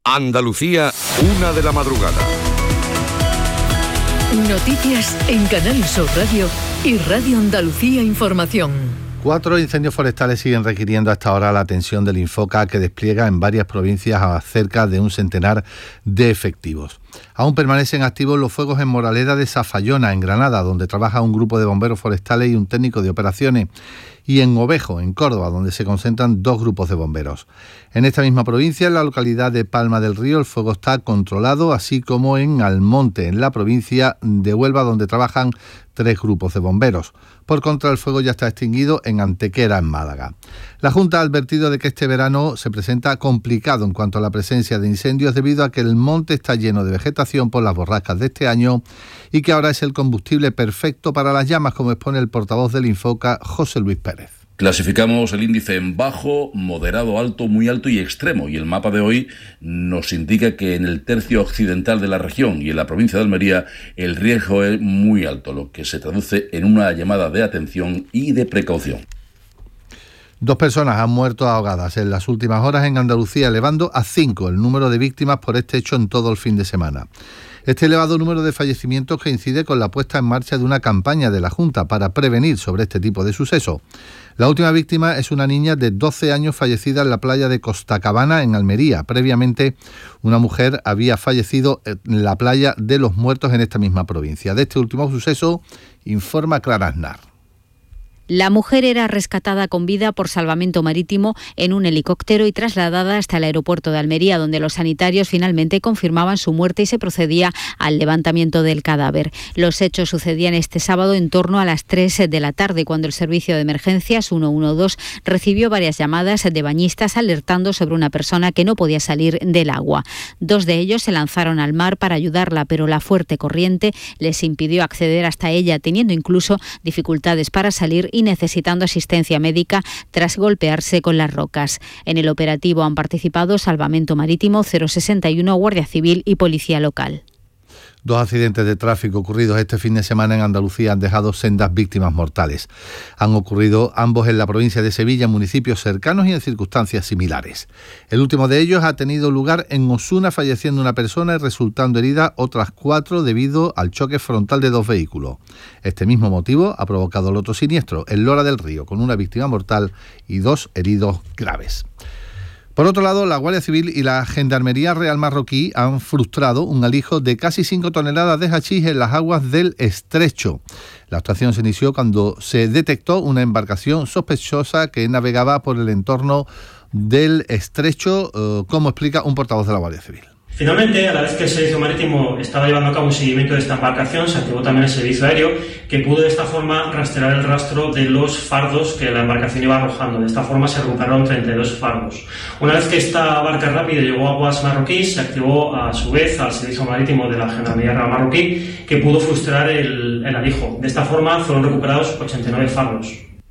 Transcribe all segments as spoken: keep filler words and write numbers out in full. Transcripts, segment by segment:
Andalucía, una de la madrugada. Noticias en Canal Sur Radio y Radio Andalucía Información. Cuatro incendios forestales siguen requiriendo hasta ahora la atención del Infoca, que despliega en varias provincias a cerca de un centenar de efectivos. Aún permanecen activos los fuegos en Moraleda de Zafallona, en Granada, donde trabaja un grupo de bomberos forestales y un técnico de operaciones, y en Ovejo, en Córdoba, donde se concentran dos grupos de bomberos. En esta misma provincia, en la localidad de Palma del Río, el fuego está controlado, así como en Almonte, en la provincia de Huelva, donde trabajan tres grupos de bomberos. Por contra, el fuego ya está extinguido en Antequera, en Málaga. La Junta ha advertido de que este verano se presenta complicado en cuanto a la presencia de incendios, debido a que el monte está lleno de vegetación por las borrascas de este año y que ahora es el combustible perfecto para las llamas, como expone el portavoz del Infoca, José Luis Pérez. Clasificamos el índice en bajo, moderado, alto, muy alto y extremo, y el mapa de hoy nos indica que en el tercio occidental de la región y en la provincia de Almería el riesgo es muy alto, lo que se traduce en una llamada de atención y de precaución. Dos personas han muerto ahogadas en las últimas horas en Andalucía, elevando a cinco el número de víctimas por este hecho en todo el fin de semana. Este elevado número de fallecimientos coincide con la puesta en marcha de una campaña de la Junta para prevenir sobre este tipo de sucesos. La última víctima es una niña de doce años fallecida en la playa de Costacabana, en Almería. Previamente, una mujer había fallecido en la playa de Los Muertos, en esta misma provincia. De este último suceso informa Clara Aznar. La mujer era rescatada con vida por salvamento marítimo en un helicóptero y trasladada hasta el aeropuerto de Almería, donde los sanitarios finalmente confirmaban su muerte y se procedía al levantamiento del cadáver. Los hechos sucedían este sábado en torno a las tres de la tarde, cuando el servicio de emergencias ciento doce recibió varias llamadas de bañistas alertando sobre una persona que no podía salir del agua. Dos de ellos se lanzaron al mar para ayudarla, pero la fuerte corriente les impidió acceder hasta ella, teniendo incluso dificultades para salir y necesitando asistencia médica tras golpearse con las rocas. En el operativo han participado Salvamento Marítimo, cero sesenta y uno, Guardia Civil y Policía Local. Dos accidentes de tráfico ocurridos este fin de semana en Andalucía han dejado sendas víctimas mortales. Han ocurrido ambos en la provincia de Sevilla, municipios cercanos y en circunstancias similares. El último de ellos ha tenido lugar en Osuna, falleciendo una persona y resultando heridas otras cuatro debido al choque frontal de dos vehículos. Este mismo motivo ha provocado el otro siniestro, en Lora del Río, con una víctima mortal y dos heridos graves. Por otro lado, la Guardia Civil y la Gendarmería Real Marroquí han frustrado un alijo de casi cinco toneladas de hachís en las aguas del Estrecho. La actuación se inició cuando se detectó una embarcación sospechosa que navegaba por el entorno del Estrecho, eh, como explica un portavoz de la Guardia Civil. Finalmente, a la vez que el Servicio Marítimo estaba llevando a cabo un seguimiento de esta embarcación, se activó también el Servicio Aéreo, que pudo de esta forma rastrear el rastro de los fardos que la embarcación iba arrojando. De esta forma se recuperaron treinta y dos fardos. Una vez que esta barca rápida llegó a aguas marroquíes, se activó a su vez al Servicio Marítimo de la Gendarmería Real Marroquí, que pudo frustrar el, el alijo. De esta forma fueron recuperados ochenta y nueve fardos.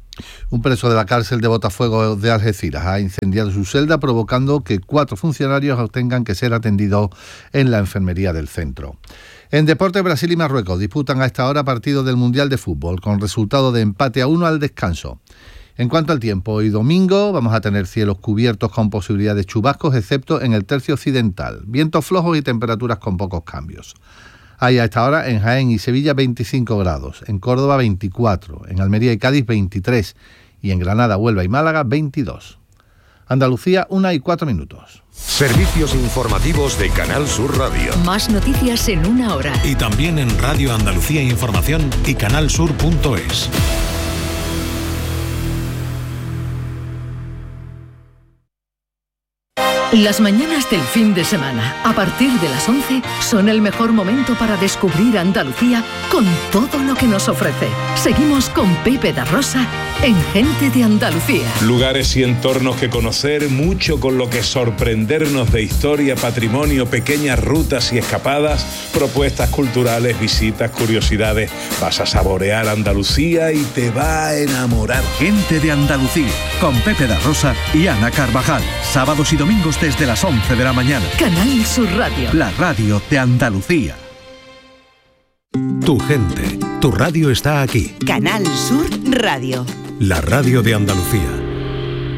Un preso de la cárcel de Botafuego de Algeciras ha incendiado su celda, provocando que cuatro funcionarios tengan que ser atendidos en la enfermería del centro. En deporte, Brasil y Marruecos disputan a esta hora partido del Mundial de Fútbol, con resultado de empate a uno al descanso. En cuanto al tiempo, hoy domingo vamos a tener cielos cubiertos con posibilidad de chubascos, excepto en el tercio occidental. Vientos flojos y temperaturas con pocos cambios. Hay a esta hora en Jaén y Sevilla veinticinco grados, en Córdoba veinticuatro, en Almería y Cádiz veintitrés y en Granada, Huelva y Málaga veintidós. Andalucía, una y cuatro minutos. Servicios informativos de Canal Sur Radio. Más noticias en una hora. Y también en Radio Andalucía Información y canalsur punto es. Las mañanas del fin de semana, a partir de las once, son el mejor momento para descubrir Andalucía con todo lo que nos ofrece. Seguimos con Pepe da Rosa en Gente de Andalucía. Lugares y entornos que conocer, mucho con lo que sorprendernos de historia, patrimonio, pequeñas rutas y escapadas, propuestas culturales, visitas, curiosidades. Vas a saborear Andalucía y te va a enamorar. Gente de Andalucía, con Pepe da Rosa y Ana Carvajal. Sábados y domingos desde las once de la mañana. Canal Sur Radio. La radio de Andalucía. Tu gente, tu radio está aquí. Canal Sur Radio. La radio de Andalucía.